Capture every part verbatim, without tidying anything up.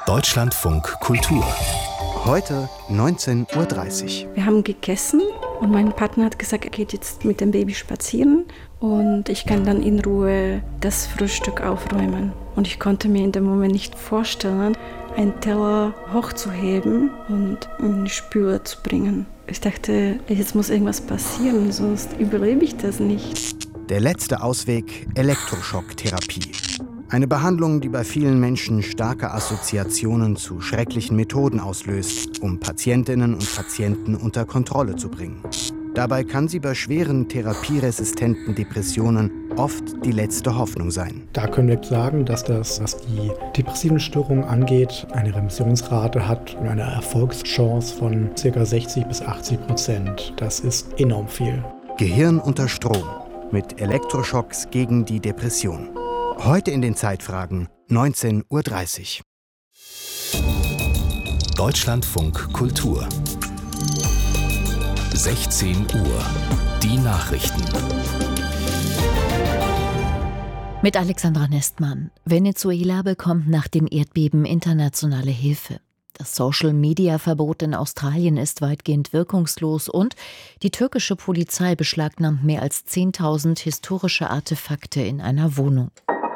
Deutschlandfunk Kultur. Heute neunzehn Uhr dreißig. Wir haben gegessen und mein Partner hat gesagt, er geht jetzt mit dem Baby spazieren und ich kann dann in Ruhe das Frühstück aufräumen. Und ich konnte mir in dem Moment nicht vorstellen, einen Teller hochzuheben und in die Spüle zu bringen. Ich dachte, jetzt muss irgendwas passieren, sonst überlebe ich das nicht. Der letzte Ausweg: Elektroschocktherapie. Eine Behandlung, die bei vielen Menschen starke Assoziationen zu schrecklichen Methoden auslöst, um Patientinnen und Patienten unter Kontrolle zu bringen. Dabei kann sie bei schweren therapieresistenten Depressionen oft die letzte Hoffnung sein. Da können wir sagen, dass das, was die depressiven Störungen angeht, eine Remissionsrate hat und eine Erfolgschance von ca. sechzig bis achtzig Prozent. Das ist enorm viel. Gehirn unter Strom mit Elektroschocks gegen die Depression. Heute in den Zeitfragen neunzehn Uhr dreißig. Deutschlandfunk Kultur. sechzehn Uhr. Die Nachrichten. Mit Alexandra Nestmann. Venezuela bekommt nach dem Erdbeben internationale Hilfe. Das Social-Media-Verbot in Australien ist weitgehend wirkungslos und die türkische Polizei beschlagnahmt mehr als zehntausend historische Artefakte in einer Wohnung.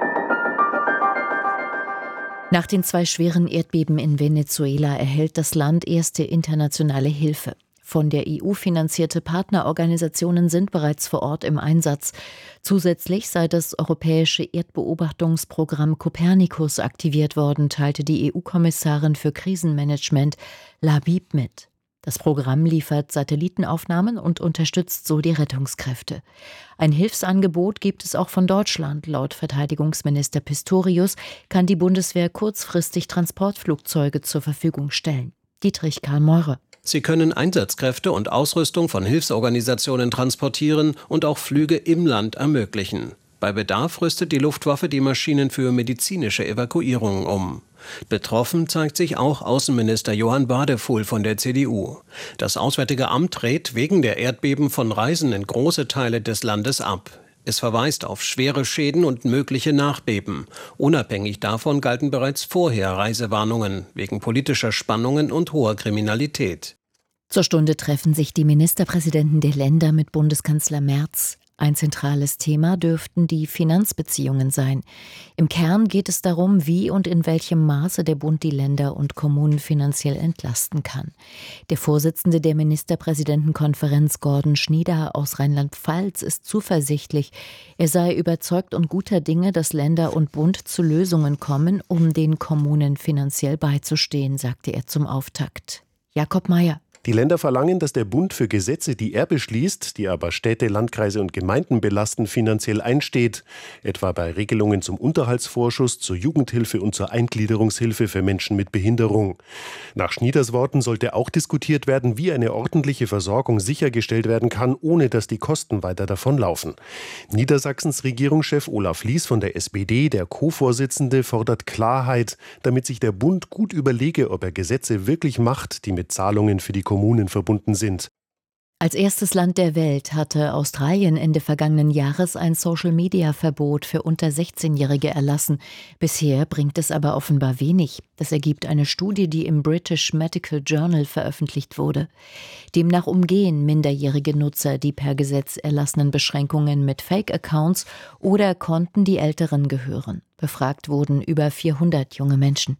Nach den zwei schweren Erdbeben in Venezuela erhält das Land erste internationale Hilfe. Von der E U finanzierte Partnerorganisationen sind bereits vor Ort im Einsatz. Zusätzlich sei das europäische Erdbeobachtungsprogramm Copernicus aktiviert worden, teilte die E U-Kommissarin für Krisenmanagement Labib mit. Das Programm liefert Satellitenaufnahmen und unterstützt so die Rettungskräfte. Ein Hilfsangebot gibt es auch von Deutschland. Laut Verteidigungsminister Pistorius kann die Bundeswehr kurzfristig Transportflugzeuge zur Verfügung stellen. Dietrich Karl Meurer. Sie können Einsatzkräfte und Ausrüstung von Hilfsorganisationen transportieren und auch Flüge im Land ermöglichen. Bei Bedarf rüstet die Luftwaffe die Maschinen für medizinische Evakuierungen um. Betroffen zeigt sich auch Außenminister Johann Badefuhl von der C D U. Das Auswärtige Amt rät wegen der Erdbeben von Reisen in große Teile des Landes ab. Es verweist auf schwere Schäden und mögliche Nachbeben. Unabhängig davon galten bereits vorher Reisewarnungen wegen politischer Spannungen und hoher Kriminalität. Zur Stunde treffen sich die Ministerpräsidenten der Länder mit Bundeskanzler Merz. Ein zentrales Thema dürften die Finanzbeziehungen sein. Im Kern geht es darum, wie und in welchem Maße der Bund die Länder und Kommunen finanziell entlasten kann. Der Vorsitzende der Ministerpräsidentenkonferenz, Gordon Schnieder aus Rheinland-Pfalz, ist zuversichtlich. Er sei überzeugt und guter Dinge, dass Länder und Bund zu Lösungen kommen, um den Kommunen finanziell beizustehen, sagte er zum Auftakt. Jakob Mayer. Die Länder verlangen, dass der Bund für Gesetze, die er beschließt, die aber Städte, Landkreise und Gemeinden belasten, finanziell einsteht. Etwa bei Regelungen zum Unterhaltsvorschuss, zur Jugendhilfe und zur Eingliederungshilfe für Menschen mit Behinderung. Nach Schnieders Worten sollte auch diskutiert werden, wie eine ordentliche Versorgung sichergestellt werden kann, ohne dass die Kosten weiter davonlaufen. Niedersachsens Regierungschef Olaf Lies von der S P D, der Co-Vorsitzende, fordert Klarheit, damit sich der Bund gut überlege, ob er Gesetze wirklich macht, die mit Zahlungen für die Kommunen verbunden sind. Als erstes Land der Welt hatte Australien Ende vergangenen Jahres ein Social-Media-Verbot für unter sechzehnjährige erlassen. Bisher bringt es aber offenbar wenig. Das ergibt eine Studie, die im British Medical Journal veröffentlicht wurde. Demnach umgehen minderjährige Nutzer die per Gesetz erlassenen Beschränkungen mit Fake-Accounts oder Konten, die Älteren gehören. Befragt wurden über vierhundert junge Menschen.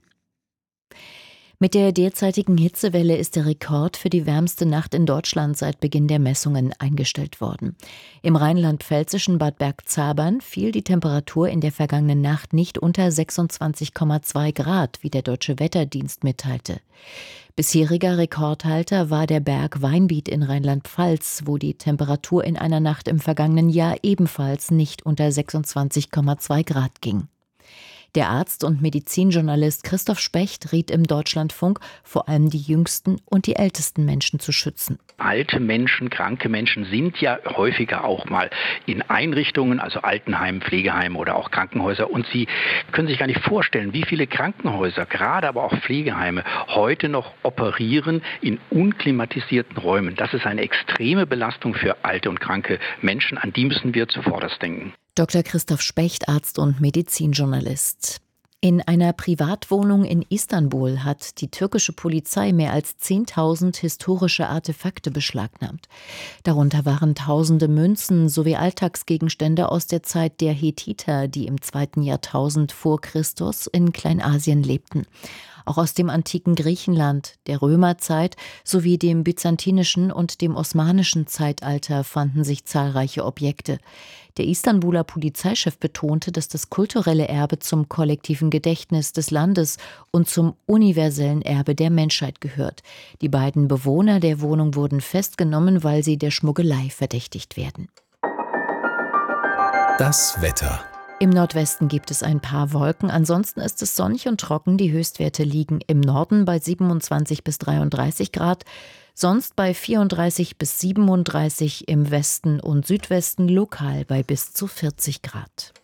Mit der derzeitigen Hitzewelle ist der Rekord für die wärmste Nacht in Deutschland seit Beginn der Messungen eingestellt worden. Im rheinland-pfälzischen Bad Bergzabern fiel die Temperatur in der vergangenen Nacht nicht unter sechsundzwanzig Komma zwei Grad, wie der Deutsche Wetterdienst mitteilte. Bisheriger Rekordhalter war der Berg Weinbiet in Rheinland-Pfalz, wo die Temperatur in einer Nacht im vergangenen Jahr ebenfalls nicht unter sechsundzwanzig Komma zwei Grad ging. Der Arzt und Medizinjournalist Christoph Specht riet im Deutschlandfunk, vor allem die jüngsten und die ältesten Menschen zu schützen. Alte Menschen, kranke Menschen sind ja häufiger auch mal in Einrichtungen, also Altenheimen, Pflegeheimen oder auch Krankenhäuser. Und Sie können sich gar nicht vorstellen, wie viele Krankenhäuser, gerade aber auch Pflegeheime, heute noch operieren in unklimatisierten Räumen. Das ist eine extreme Belastung für alte und kranke Menschen. An die müssen wir zuvorderst denken. Doktor Christoph Specht, Arzt und Medizinjournalist. In einer Privatwohnung in Istanbul hat die türkische Polizei mehr als zehntausend historische Artefakte beschlagnahmt. Darunter waren tausende Münzen sowie Alltagsgegenstände aus der Zeit der Hethiter, die im zweiten Jahrtausend vor Christus in Kleinasien lebten. Auch aus dem antiken Griechenland, der Römerzeit sowie dem byzantinischen und dem osmanischen Zeitalter fanden sich zahlreiche Objekte. Der Istanbuler Polizeichef betonte, dass das kulturelle Erbe zum kollektiven Gedächtnis des Landes und zum universellen Erbe der Menschheit gehört. Die beiden Bewohner der Wohnung wurden festgenommen, weil sie der Schmuggelei verdächtigt werden. Das Wetter. Im Nordwesten gibt es ein paar Wolken, ansonsten ist es sonnig und trocken. Die Höchstwerte liegen im Norden bei siebenundzwanzig bis dreiunddreißig Grad, sonst bei vierunddreißig bis siebenunddreißig, im Westen und Südwesten lokal bei bis zu vierzig Grad.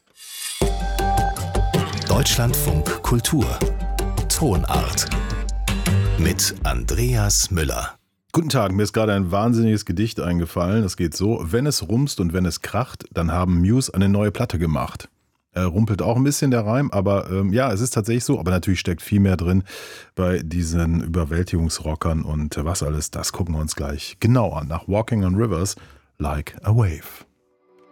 Deutschlandfunk Kultur. Tonart. Mit Andreas Müller. Guten Tag, mir ist gerade ein wahnsinniges Gedicht eingefallen. Das geht so: Wenn es rumst und wenn es kracht, dann haben Muse eine neue Platte gemacht. Äh, rumpelt auch ein bisschen der Reim, aber ähm, ja, es ist tatsächlich so. Aber natürlich steckt viel mehr drin bei diesen Überwältigungsrockern und was alles. Das gucken wir uns gleich genau an. Nach Walking on Rivers, Like a Wave.